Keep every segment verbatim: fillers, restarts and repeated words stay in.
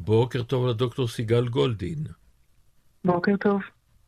בוקר טוב לדוקטור סיגל גולדין. בוקר טוב.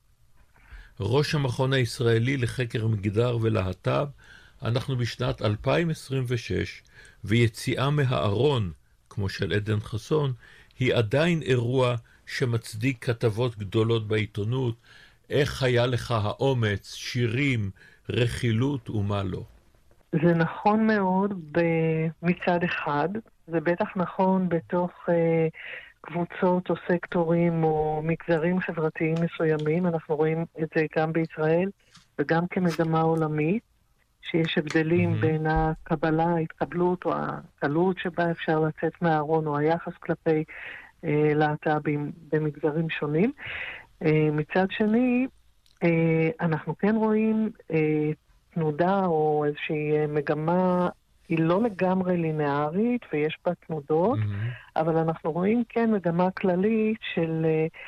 ראש המכון הישראלי לחקר מגדר ולהט"ב. אנחנו בשנת אלפיים עשרים ושש, ויציאה מהארון, כמו של עדן חסון, היא עדיין אירוע שמצדיק כתבות גדולות בעיתונות. איך היה לך האומץ, שירים, רכילות ומה לא? זה נכון מאוד מצד אחד, זה בטח נכון בתוך אה, קבוצות או סקטורים או מגזרים חברתיים מסוימים. אנחנו רואים את זה גם בישראל וגם כמגמה עולמית, שיש הבדלים mm-hmm. בין הקבלה, ההתקבלות או הקלות שבה אפשר לצאת מהארון או היחס כלפי אה, להט"בים במגזרים שונים. אה, מצד שני, אה, אנחנו כן רואים אה, תנודה או איזושהי מגמה, היא לא לגמרי לינארית ויש בה תנודות, mm-hmm. אבל אנחנו רואים כן מגמה כללית של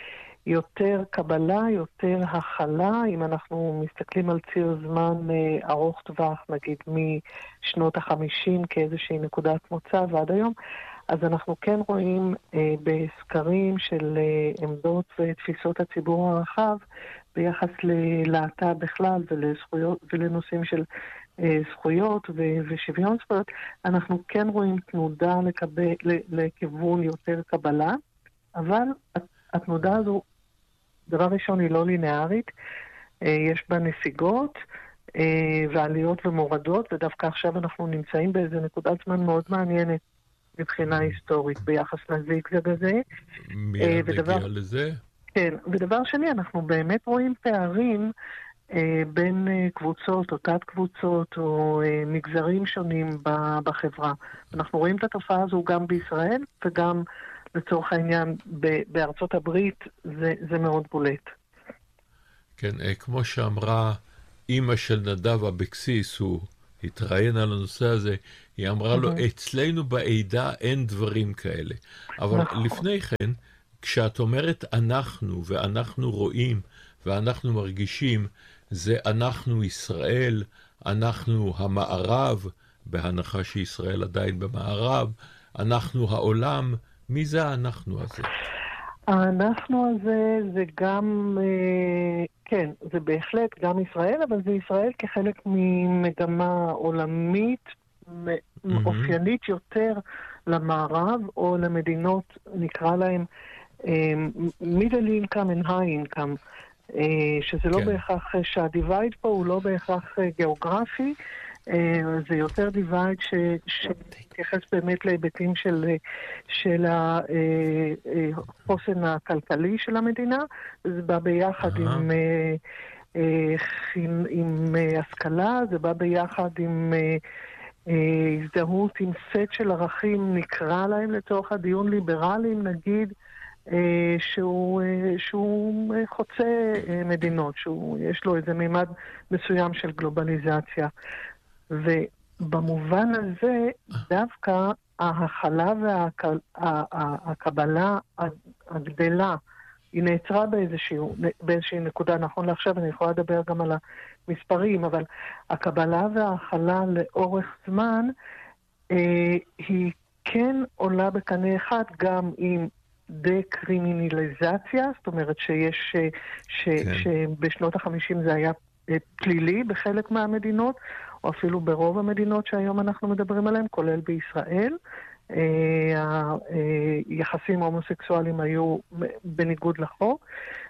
יותר קבלה, יותר הכלה. אם אנחנו מסתכלים על ציר זמן ארוך טווח, נגיד משנות החמישים כאיזושהי נקודת מוצא ועד היום, אז אנחנו כן רואים אה, בסקרים של אה, עמדות ותפיסות הציבור הרחב ביחס ללהט"ב בכלל ולזכויות, ולנושאים של אה, זכויות ו- ושוויון זכויות, אנחנו כן רואים תנודה לקבל, לכיוון יותר קבלה, אבל התנודה הזו, דבר ראשון, היא לא לינארית, אה, יש בה נסיגות אה, ועליות ומורדות, ודווקא עכשיו אנחנו נמצאים באיזו נקודת זמן מאוד מעניינת מבחינה היסטורית ביחס לזיגזג הזה. מיד נגיע לזה. כן, ודבר שני, אנחנו באמת רואים פערים אה, בין אה, קבוצות או תת קבוצות או אה, מגזרים שונים ב- בחברה. אנחנו רואים את התופעה הזו גם בישראל וגם לצורך העניין ב- בארצות הברית, זה, זה מאוד בולט. כן, אה, כמו שאמרה אמא של נדב אבקסיס, הוא התראיין על הנושא הזה, היא אמרה לו, אצלנו בעדה אין דברים כאלה. אבל לפני כן, כשאת אומרת אנחנו, ואנחנו רואים, ואנחנו מרגישים, זה אנחנו ישראל, אנחנו המערב, בהנחה שישראל עדיין במערב, אנחנו העולם. מי זה האנחנו הזה? האנחנו הזה זה גם, כן, זה בהחלט גם ישראל, אבל זה ישראל כחלק ממגמה עולמית, mm-hmm. אופיינית יותר למערב, או למדינות, נקרא להם, middle income and high income, שזה לא כן. בהכרח, שהדיווייד פה הוא לא בהכרח גיאוגרפי, זה יותר דיווייד שתייחס באמת להיבטים של, של החוסן הכלכלי של המדינה. זה בא ביחד עם, עם, עם השכלה, זה בא ביחד עם הזדהות עם סט של ערכים, נקרא להם לצורך הדיון ליברליים, נגיד, שהוא, שהוא חוצה מדינות, שיש לו איזה מימד מסוים של גלובליזציה. ובמובן הזה, דווקא ההכלה והקבלה הגדלה, היא נעצרה באיזשהו, באיזושהי נקודה. נכון לעכשיו, אני יכולה לדבר גם על המספרים, אבל הקבלה וההכלה לאורך זמן, אה, היא כן עולה בקנה אחד גם עם דקרימינליזציה, זאת אומרת שיש, ש, כן. שבשנות החמישים זה היה פלילי בחלק מהמדינות, או אפילו ברוב המדינות שהיום אנחנו מדברים עליהן, כולל בישראל. היחסים ההומוסקסואליים היו בניגוד לחוק.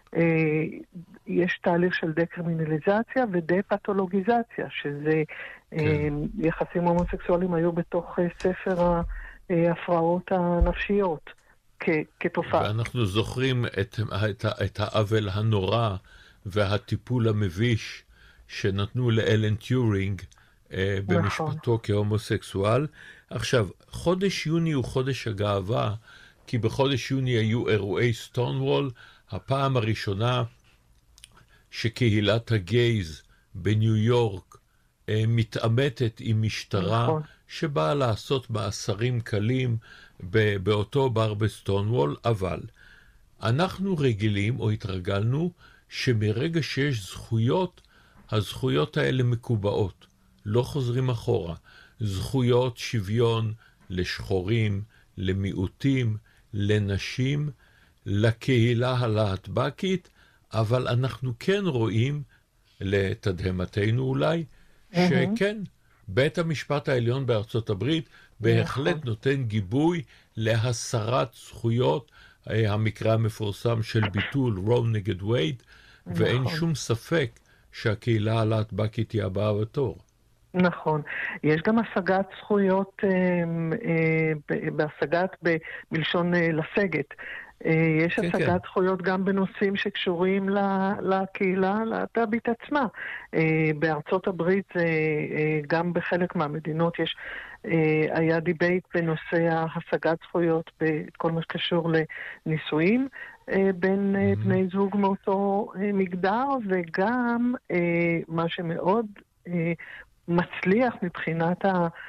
יש תהליך של דקרימינליזציה ודה-פתולוגיזציה, שזה כן. יחסים הומוסקסואליים היו בתוך ספר ההפרעות הנפשיות כתופעה. ואנחנו זוכרים את, את, את העוול הנורא והטיפול המביש שנתנו לאלן טיורינג אה, במשפטו כהומוסקסואל. עכשיו, חודש יוני הוא חודש הגאווה, כי בחודש יוני היו אירועי סטונוול, הפעם הראשונה שקהילת הגייז בניו יורק אה, מתעמתת עם משטרה נכון. שבאה לעשות מאסרים קלים ב- באותו בר בסטונוול, אבל אנחנו רגילים או התרגלנו שמרגע שיש זכויות, הזכויות האלה מקובעות, לא חוזרים אחורה. זכויות שוויון לשחורים, למיעוטים, לנשים, לקהילה הלהטב"קית, אבל אנחנו כן רואים, לתדהמתנו אולי, שכן, בית המשפט העליון בארצות הברית בהחלט נותן גיבוי להסרת זכויות, המקרה המפורסם של ביטול רו נגד וייד, ואין שום ספק שהקהילה הלהטב"קית היא הבאה בתור. נכון. יש גם השגת זכויות, אה, אה, בהשגת בלשון אה, לסגת. אה, יש כן, השגת כן. זכויות גם בנושאים שקשורים לקהילה הלהט"בית עצמה. אה, בארצות הברית, אה, אה, גם בחלק מהמדינות יש, אה, היה דיבייט בנושא השגת זכויות בכל מה שקשור לנישואים. בין mm-hmm. בני זוג מאותו מגדר, וגם מה שמאוד מצליח מבחינת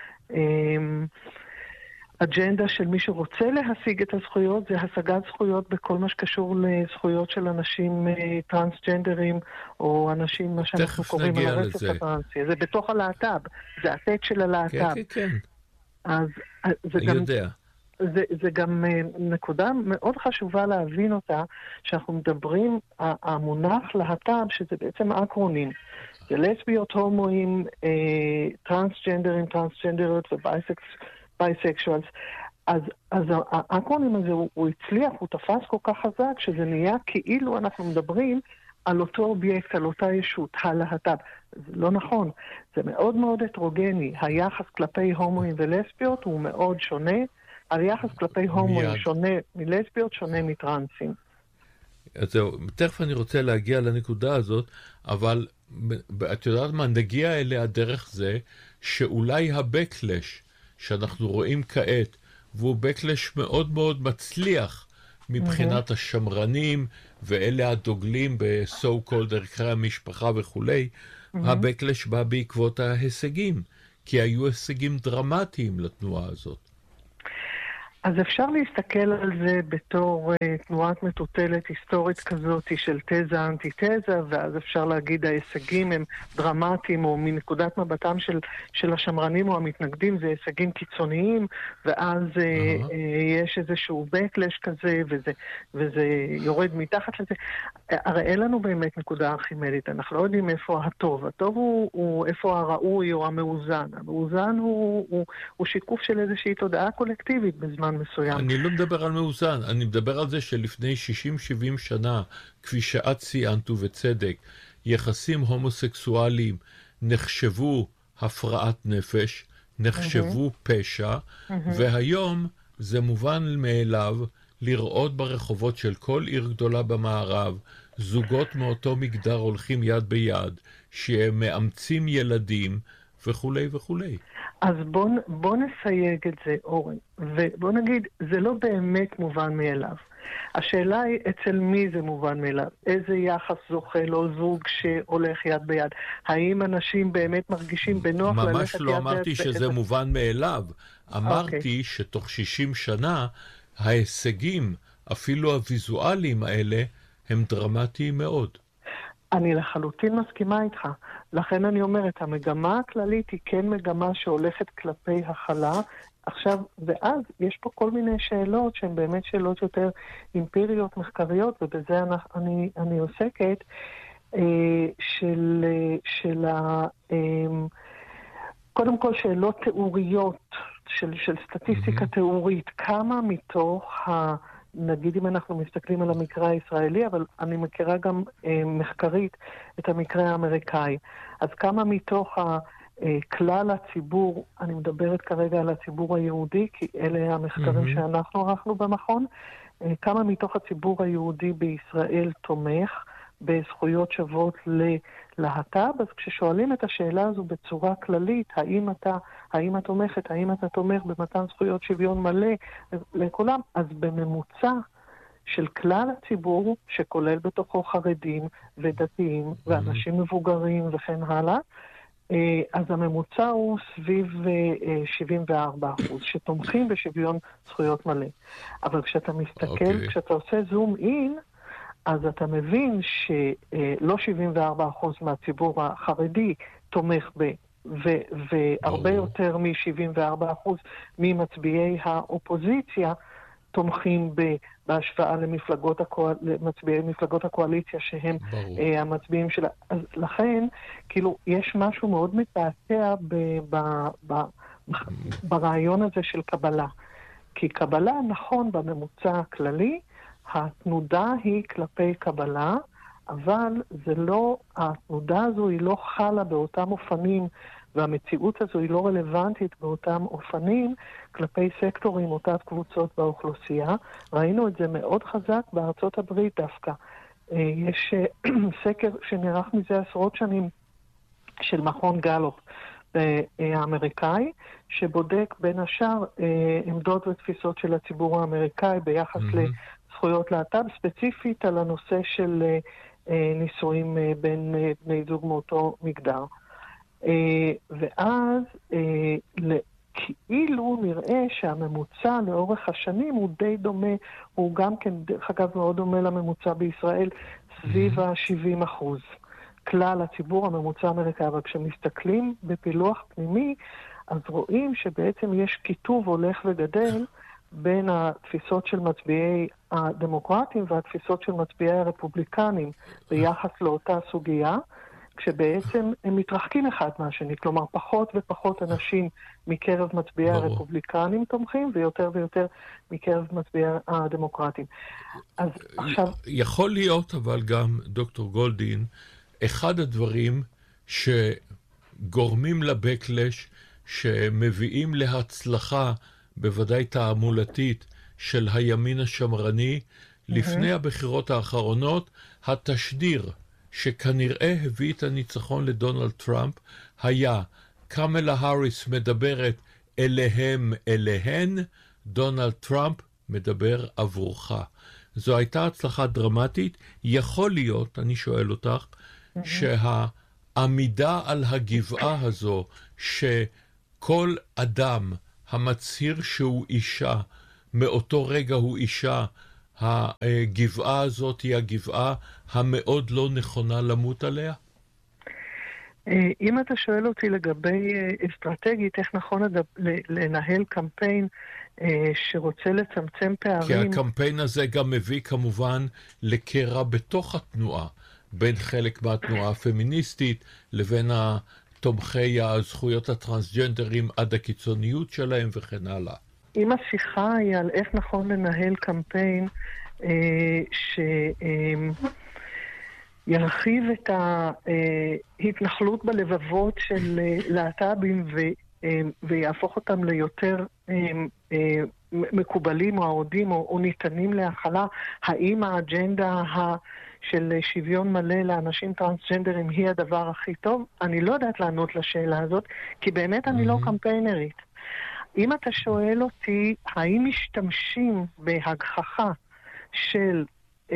האג'נדה של מי שרוצה להשיג את הזכויות, זה השגת זכויות בכל מה שקשור לזכויות של אנשים טרנסג'נדרים, או אנשים, מה שאנחנו קוראים על הרצף הטרנסי. זה בתוך הלהט"ב, זה הטט של הלהט"ב. כן, כן, כן. אז זה אני גם... יודע. זה, זה גם נקודה מאוד חשובה להבין אותה, שאנחנו מדברים, המונח להט"ב, שזה בעצם אקרונים. זה לסביות, הומואים, אה, טרנסג'נדרים, טרנסג'נדריות ובייסקשואלס. אז, אז האקרונים הזה, הוא, הוא הצליח, הוא תפס כל כך חזק, שזה נהיה כאילו אנחנו מדברים על אותו אובייקט, על אותה ישות, הלהט"ב. זה לא נכון. זה מאוד מאוד הטרוגני. היחס כלפי הומואים ולסביות הוא מאוד שונה. היחס כלפי הומואים שונה מלסביות, שונה מטרנסים. אז זהו, תכף אני רוצה להגיע לנקודה הזאת, אבל את יודעת מה, נגיע אליה דרך זה, שאולי הבקלש שאנחנו רואים כעת, והוא בקלש מאוד מאוד מצליח מבחינת mm-hmm. השמרנים, ואלה הדוגלים ב-so called ערכי המשפחה וכולי, mm-hmm. הבקלש בא בעקבות ההישגים, כי היו הישגים דרמטיים לתנועה הזאת. אז אפשר להסתכל על זה בתור uh, תנועת מטוטלת היסטורית כזאת של תזה אנטיתזה, ואז אפשר להגיד ההישגים הם דרמטיים, או מנקודת מבטם של, של השמרנים או המתנגדים זה הישגים קיצוניים, ואז uh, uh-huh. uh, יש איזשהו בקלש כזה, וזה, וזה יורד מתחת לזה. הרי אין לנו באמת נקודה ארכימדית, אנחנו לא יודעים איפה הטוב. הטוב הוא, הוא איפה הראוי או המאוזן. המאוזן הוא, הוא, הוא שיקוף של איזושהי תודעה קולקטיבית בזמן מסוים. אני לא מדבר על מאוזן, אני מדבר על זה שלפני שישים שבעים שנה, כפי שאת ציינת ובצדק, יחסים הומוסקסואליים נחשבו הפרעת נפש, נחשבו mm-hmm. פשע, mm-hmm. והיום זה מובן מאליו לראות ברחובות של כל עיר גדולה במערב, זוגות מאותו מגדר הולכים יד ביד, שהם מאמצים ילדים וכולי וכולי. אז בוא, בוא נסייג את זה, אורן, ובוא נגיד, זה לא באמת מובן מאליו. השאלה היא אצל מי זה מובן מאליו, איזה יחס זוכה לו זוג שהולך יד ביד. האם אנשים באמת מרגישים בנוח ללכת יד ביד? ממש לא אמרתי שזה מובן מאליו. אמרתי שתוך שישים שנה ההישגים, אפילו הוויזואליים האלה, הם דרמטיים מאוד. אני לחלוטין מסכימה איתך. לכן אני אומרת, המגמה הכללית היא כן מגמה שהולכת כלפי החלה. עכשיו, ואז יש פה כל מיני שאלות שהן באמת שאלות יותר אמפיריות, מחקריות, ובזה אני, אני, אני עוסקת, אה, של, של ה... אה, קודם כל שאלות תיאוריות, של, של סטטיסטיקה mm-hmm. תיאורית, כמה מתוך ה... נגיד אם אנחנו מסתכלים על המקרה הישראלי, אבל אני מכירה גם אה, מחקרית את המקרה האמריקאי. אז כמה מתוך ה, אה, כלל הציבור, אני מדברת כרגע על הציבור היהודי, כי אלה המחקרים mm-hmm. שאנחנו ערכנו במכון, אה, כמה מתוך הציבור היהודי בישראל תומך בזכויות שוות ללהט"ב, אז כששואלים את השאלה הזו בצורה כללית, האם אתה, האם את תומכת, האם אתה תומך במתן זכויות שוויון מלא לכולם, אז בממוצע של כלל הציבור, שכולל בתוכו חרדים ודתיים ואנשים מבוגרים וכן הלאה, אז הממוצע הוא סביב שבעים וארבעה אחוז, שתומכים בשוויון זכויות מלא. אבל כשאתה מסתכל, okay. כשאתה עושה זום אין, אז אתה מבין שלא שבעים וארבעה אחוז מהציבור החרדי תומך ב... ו- והרבה יותר מ-שבעים וארבעה אחוז ממצביעי האופוזיציה תומכים ב, בהשוואה למפלגות הקואל, למצביעי מפלגות הקואליציה שהם אה, המצביעים שלה. אז לכן, כאילו, יש משהו מאוד מתעתע ב, ב, ב, ב, ברעיון הזה של קבלה. כי קבלה, נכון, בממוצע הכללי, התנודה היא כלפי קבלה, אבל זה לא, התנודה הזו היא לא חלה באותם אופנים, והמציאות הזו היא לא רלוונטית באותם אופנים כלפי סקטורים, אותת קבוצות באוכלוסייה. ראינו את זה מאוד חזק בארצות הברית דווקא. יש סקר שנערך מזה עשרות שנים של מכון גלופ האמריקאי, שבודק בין השאר עמדות ותפיסות של הציבור האמריקאי ביחס mm-hmm. לזכויות להט"ב, ספציפית על הנושא של נישואים בין בני זוג מאותו מגדר. ואז כאילו נראה שהממוצע לאורך השנים הוא די דומה, הוא גם כן, דרך אגב, מאוד דומה לממוצע בישראל, סביב ה-שבעים אחוז. כלל הציבור הממוצע האמריקאי, אבל כשמסתכלים בפילוח פנימי, אז רואים שבעצם יש כיתוב הולך וגדל בין התפיסות של מצביעי הדמוקרטים והתפיסות של מצביעי הרפובליקנים ביחס לאותה סוגיה, כשבעצם הם מתרחקים אחד מהשני, כלומר פחות ופחות אנשים מקרב מצביעי הרפובליקנים תומכים, ויותר ויותר מקרב מצביעי הדמוקרטים. אז עכשיו... יכול להיות אבל גם, דוקטור גולדין, אחד הדברים שגורמים לבקלש, שמביאים להצלחה, בוודאי תעמולתית, של הימין השמרני, לפני הבחירות האחרונות, התשדיר שכנראה הביא את הניצחון לדונלד טראמפ, היה קמלה האריס מדברת אליהם אליהן, דונלד טראמפ מדבר עבורך. זו הייתה הצלחה דרמטית. יכול להיות, אני שואל אותך, שהעמידה על הגבעה הזו, שכל אדם המצהיר שהוא אישה, מאותו רגע הוא אישה, הגבעה הזאת היא הגבעה המאוד לא נכונה למות עליה? אם אתה שואל אותי לגבי אסטרטגית, איך נכון לנהל קמפיין שרוצה לצמצם פערים... כי הקמפיין הזה גם מביא כמובן לקרע בתוך התנועה, בין חלק מהתנועה הפמיניסטית לבין תומכי הזכויות הטרנסג'נדרים עד הקיצוניות שלהם וכן הלאה. אם השיחה היא על איך נכון לנהל קמפיין אה, שירחיב אה, את ההתנחלות בלבבות של אה, להט"בים ו, אה, ויהפוך אותם ליותר אה, אה, מקובלים או אוהדים או, או ניתנים להכלה, האם האג'נדה ה... של שוויון מלא לאנשים טרנסג'נדרים היא הדבר הכי טוב? אני לא יודעת לענות לשאלה הזאת, כי באמת אני לא קמפיינרית. אם אתה שואל אותי, האם משתמשים בהגחכה של, אה,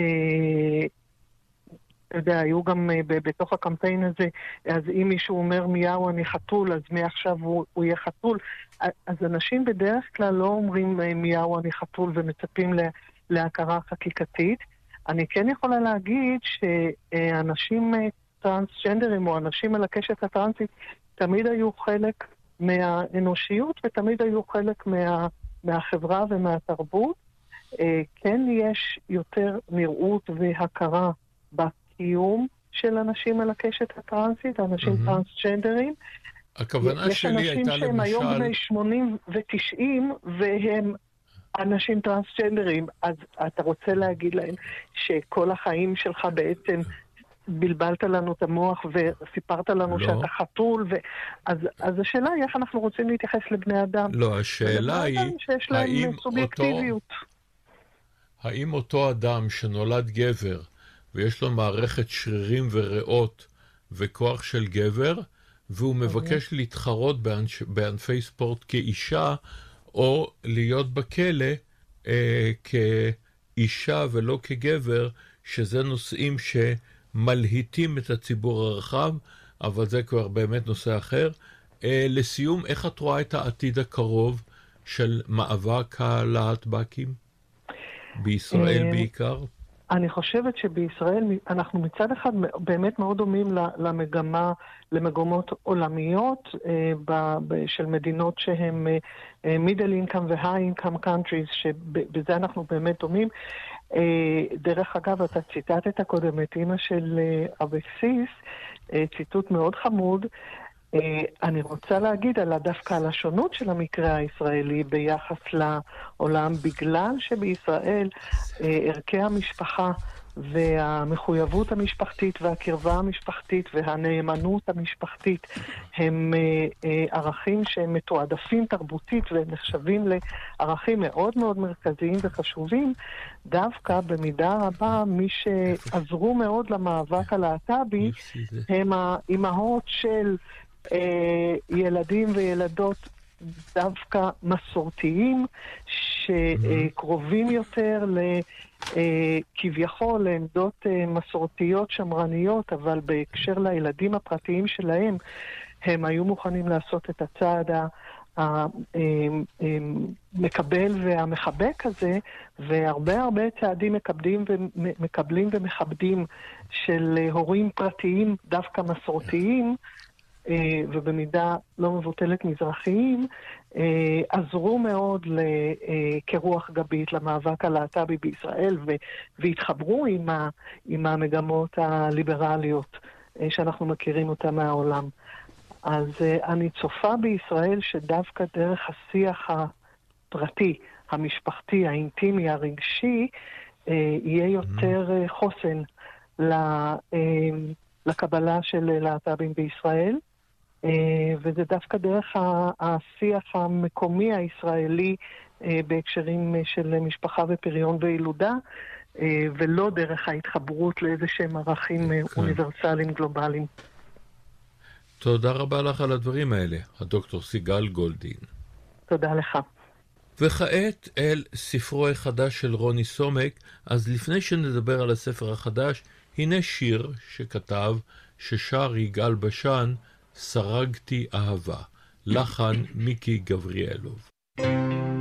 אתה יודע, היו גם אה, בתוך הקמפיין הזה, אז אם מישהו אומר מיהו אני חתול, אז מעכשיו הוא, הוא יהיה חתול. אז אנשים בדרך כלל לא אומרים אה, מיהו אני חתול ומצפים לה, להכרה חקיקתית. אני כן יכולה להגיד שאנשים טרנסג'נדרים או אנשים על הקשת הטרנסית תמיד היו חלק מהאנושיות ותמיד היו חלק מה, מהחברה ומהתרבות. כן יש יותר נראות והכרה בקיום של אנשים על הקשת הטרנסית, אנשים mm-hmm. טרנסג'נדרים. הכוונה שלי הייתה למשל... יש אנשים שהם היום בני שמונים ותשעים והם... אנשים טרנסג'נדרים, אז אתה רוצה להגיד להם שכל החיים שלך בעצם בלבלת לנו את המוח וסיפרת לנו לא. שאתה חתול, ו... אז, אז השאלה היא איך אנחנו רוצים להתייחס לבני אדם. לא, השאלה היא, האם אותו, האם אותו אדם שנולד גבר ויש לו מערכת שרירים וריאות וכוח של גבר, והוא מבקש להתחרות בענפ... בענפי ספורט כאישה, או להיות בכלא אה, כאישה ולא כגבר, שזה נושאים שמלהיטים את הציבור הרחב, אבל זה כבר באמת נושא אחר. אה, לסיום, איך את רואה את העתיד הקרוב של מאבק הלהטב"קים? בישראל בעיקר? אני חושבת שבישראל אנחנו מצד אחד באמת מאוד דומים למגמה, למגמות עולמיות של מדינות שהן middle income ו-high income countries, שבזה אנחנו באמת דומים. דרך אגב, אתה ציטטת קודם את אמא של אבקסיס, ציטוט מאוד חמוד. אני רוצה להגיד על דווקא על השונות של המקרה הישראלי ביחס לעולם, בגלל שבישראל ערכי המשפחה והמחויבות המשפחתית והקרבה המשפחתית והנאמנות המשפחתית הם ערכים שהם מתועדפים תרבותית ונחשבים לערכים מאוד מאוד מרכזיים וחשובים. דווקא במידה רבה מי שעזרו מאוד למאבק הלהט"בי הם האימהות של ילדים וילדות דווקא מסורתיים שקרובים יותר כביכול לעמדות מסורתיות שמרניות, אבל בהקשר לילדים הפרטיים שלהם הם היו מוכנים לעשות את הצעד המקבל והמחבק הזה, והרבה הרבה צעדים מקבלים ומקבלים ומכבדים של הורים פרטיים דווקא מסורתיים ובמידה לא מבוטלת מזרחיים, עזרו מאוד כרוח גבית למאבק הלהט"בי בישראל, והתחברו עם, ה, עם המגמות הליברליות שאנחנו מכירים אותה מהעולם. אז אני צופה בישראל שדווקא דרך השיח הפרטי, המשפחתי, האינטימי, הרגשי, יהיה יותר חוסן לקבלה של להט"בים בישראל. וזה דווקא דרך השיח המקומי הישראלי בהקשרים של משפחה ופריון וילודה, ולא דרך ההתחברות לאיזה שהם ערכים אוניברסליים גלובליים. תודה רבה לך על הדברים האלה, הדוקטור סיגל גולדין. תודה לך. וכעת אל ספרו החדש של רוני סומק. אז לפני שנדבר על הספר החדש, הנה שיר שכתב, ששר יגאל בשן, סרגתי אהבה, לחן מיקי גבריאלוב.